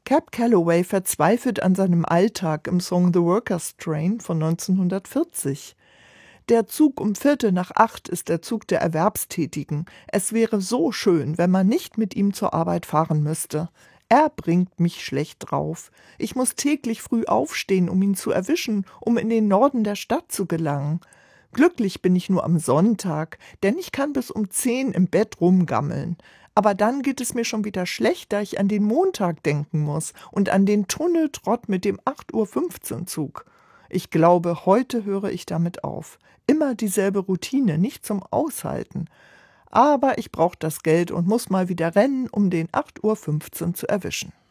Cab Calloway verzweifelt an seinem Alltag im Song The Workers' Train von 1940. Der Zug um 7:45 ist der Zug der Erwerbstätigen. Es wäre so schön, wenn man nicht mit ihm zur Arbeit fahren müsste. Er bringt mich schlecht drauf. Ich muss täglich früh aufstehen, um ihn zu erwischen, um in den Norden der Stadt zu gelangen. Glücklich bin ich nur am Sonntag, denn ich kann bis um 10 im Bett rumgammeln. Aber dann geht es mir schon wieder schlecht, da ich an den Montag denken muss und an den Tunneltrott mit dem 8:15 Zug. Ich glaube, heute höre ich damit auf. Immer dieselbe Routine, nicht zum Aushalten. Aber ich brauche das Geld und muss mal wieder rennen, um den 8:15 zu erwischen.